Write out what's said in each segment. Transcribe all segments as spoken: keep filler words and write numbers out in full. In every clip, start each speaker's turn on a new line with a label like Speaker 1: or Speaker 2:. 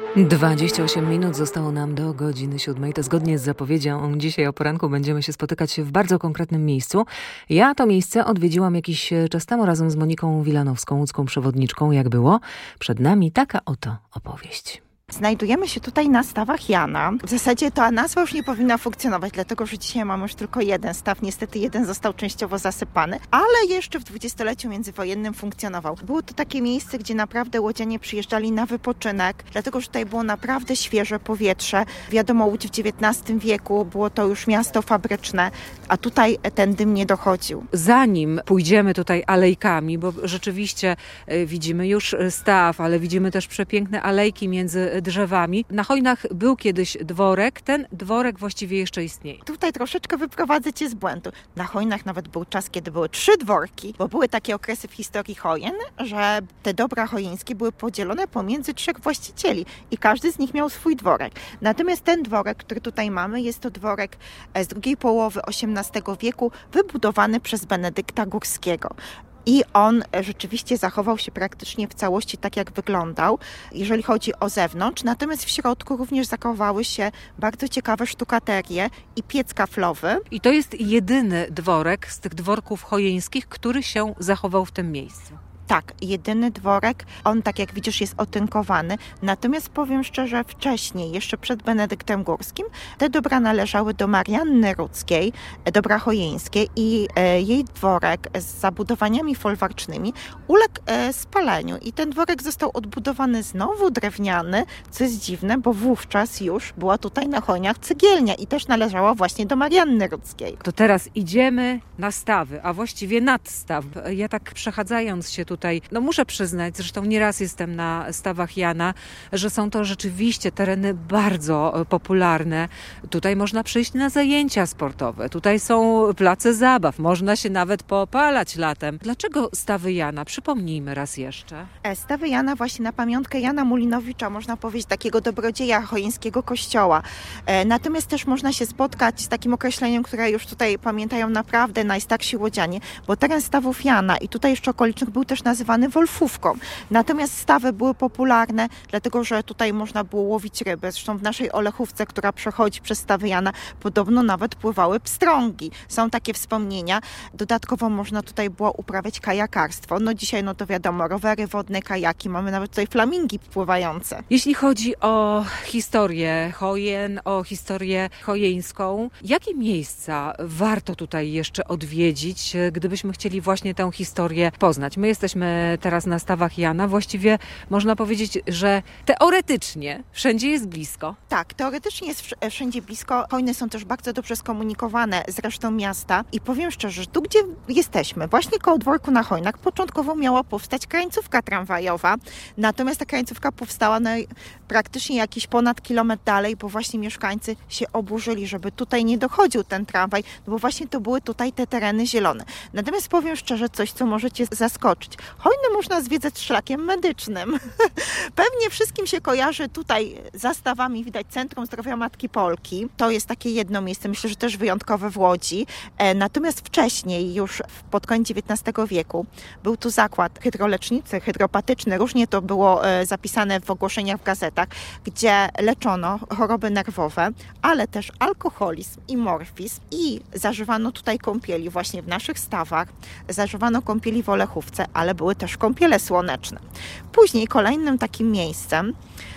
Speaker 1: dwadzieścia osiem minut zostało nam do godziny siódmej. To zgodnie z zapowiedzią dzisiaj o poranku będziemy się spotykać w bardzo konkretnym miejscu. Ja to miejsce odwiedziłam jakiś czas temu razem z Moniką Wilanowską, łódzką przewodniczką. Jak było? Przed nami taka oto opowieść.
Speaker 2: Znajdujemy się tutaj na stawach Jana. W zasadzie ta nazwa już nie powinna funkcjonować, dlatego że dzisiaj mamy już tylko jeden staw. Niestety jeden został częściowo zasypany, ale jeszcze w dwudziestoleciu międzywojennym funkcjonował. Było to takie miejsce, gdzie naprawdę łodzianie przyjeżdżali na wypoczynek, dlatego że tutaj było naprawdę świeże powietrze. Wiadomo, Łódź w dziewiętnastym wieku było to już miasto fabryczne, a tutaj ten dym nie dochodził.
Speaker 1: Zanim pójdziemy tutaj alejkami, bo rzeczywiście widzimy już staw, ale widzimy też przepiękne alejki między drzewami. Na Chojnach był kiedyś dworek, ten dworek właściwie jeszcze istnieje.
Speaker 2: Tutaj troszeczkę wyprowadzę cię z błędu. Na Chojnach nawet był czas, kiedy były trzy dworki, bo były takie okresy w historii Chojen, że te dobra chojeńskie były podzielone pomiędzy trzech właścicieli i każdy z nich miał swój dworek. Natomiast ten dworek, który tutaj mamy, jest to dworek z drugiej połowy osiemnastego wieku, wybudowany przez Benedykta Górskiego. I on rzeczywiście zachował się praktycznie w całości tak, jak wyglądał, jeżeli chodzi o zewnątrz. Natomiast w środku również zachowały się bardzo ciekawe sztukaterie i piec kaflowy.
Speaker 1: I to jest jedyny dworek z tych dworków chojeńskich, który się zachował w tym miejscu.
Speaker 2: Tak, jedyny dworek, on tak jak widzisz jest otynkowany, natomiast powiem szczerze, wcześniej, jeszcze przed Benedyktem Górskim, te dobra należały do Marianny Rudzkiej, dobra chojeńskie i e, jej dworek z zabudowaniami folwarcznymi uległ e, spaleniu i ten dworek został odbudowany znowu drewniany, co jest dziwne, bo wówczas już była tutaj na Chojniach cegielnia i też należała właśnie do Marianny Rudzkiej.
Speaker 1: To teraz idziemy na stawy, a właściwie nad staw. Ja tak przechadzając się tutaj Tutaj, no muszę przyznać, zresztą nieraz jestem na stawach Jana, że są to rzeczywiście tereny bardzo popularne. Tutaj można przyjść na zajęcia sportowe, tutaj są place zabaw, można się nawet poopalać latem. Dlaczego stawy Jana? Przypomnijmy raz jeszcze.
Speaker 2: Stawy Jana właśnie na pamiątkę Jana Mulinowicza, można powiedzieć takiego dobrodzieja chojeńskiego kościoła. Natomiast też można się spotkać z takim określeniem, które już tutaj pamiętają naprawdę najstarsi łodzianie, bo teren stawów Jana i tutaj jeszcze okolicznych był też nazywany Wolfówką. Natomiast stawy były popularne, dlatego że tutaj można było łowić ryby. Zresztą w naszej Olechówce, która przechodzi przez stawy Jana, podobno nawet pływały pstrągi. Są takie wspomnienia. Dodatkowo można tutaj było uprawiać kajakarstwo. No dzisiaj, no to wiadomo, rowery wodne, kajaki. Mamy nawet tutaj flamingi pływające.
Speaker 1: Jeśli chodzi o historię Chojen, o historię chojeńską, jakie miejsca warto tutaj jeszcze odwiedzić, gdybyśmy chcieli właśnie tę historię poznać? My jesteśmy teraz na stawach Jana. Właściwie można powiedzieć, że teoretycznie wszędzie jest blisko.
Speaker 2: Tak, teoretycznie jest wszędzie blisko. Chojny są też bardzo dobrze skomunikowane z resztą miasta i powiem szczerze, że tu gdzie jesteśmy, właśnie koło dworku na Chojnach, początkowo miała powstać krańcówka tramwajowa, natomiast ta krańcówka powstała no, praktycznie jakiś ponad kilometr dalej, bo właśnie mieszkańcy się oburzyli, żeby tutaj nie dochodził ten tramwaj, no bo właśnie to były tutaj te tereny zielone. Natomiast powiem szczerze, coś, co możecie zaskoczyć. Chojny można zwiedzać szlakiem medycznym. Pewnie wszystkim się kojarzy tutaj za stawami, widać Centrum Zdrowia Matki Polki. To jest takie jedno miejsce, myślę, że też wyjątkowe w Łodzi. Natomiast wcześniej, już pod koniec dziewiętnastego wieku, był tu zakład hydroleczniczy, hydropatyczny. Różnie to było zapisane w ogłoszeniach w gazetach, gdzie leczono choroby nerwowe, ale też alkoholizm i morfizm i zażywano tutaj kąpieli właśnie w naszych stawach. Zażywano kąpieli w Olechówce, ale były też kąpiele słoneczne. Później kolejnym takim miejscem,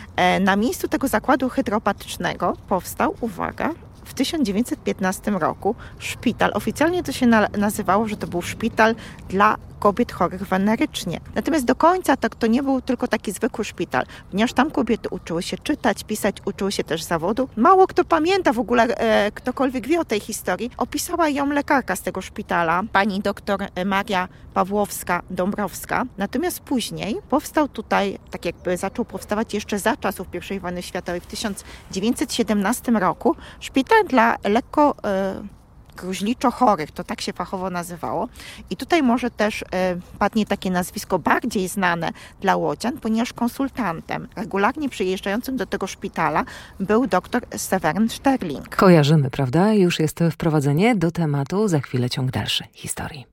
Speaker 2: na miejscu tego zakładu hydropatycznego powstał, uwaga, w tysiąc dziewięćset piętnastym roku szpital. Oficjalnie to się na- nazywało, że to był szpital dla kobiet chorych wenerycznie. Natomiast do końca to, to nie był tylko taki zwykły szpital, ponieważ tam kobiety uczyły się czytać, pisać, uczyły się też zawodu. Mało kto pamięta w ogóle, e, ktokolwiek wie o tej historii. Opisała ją lekarka z tego szpitala, pani doktor Maria Pawłowska-Dąbrowska. Natomiast później powstał tutaj, tak jakby zaczął powstawać jeszcze za czasów pierwszej wojny światowej w tysiąc dziewięćset siedemnastym roku, szpital dla lekko e, gruźliczo chorych, to tak się fachowo nazywało. I tutaj może też y, padnie takie nazwisko bardziej znane dla łodzian, ponieważ konsultantem regularnie przyjeżdżającym do tego szpitala był dr Seweryn Sterling.
Speaker 1: Kojarzymy, prawda? Już jest wprowadzenie do tematu, za chwilę ciąg dalszy historii.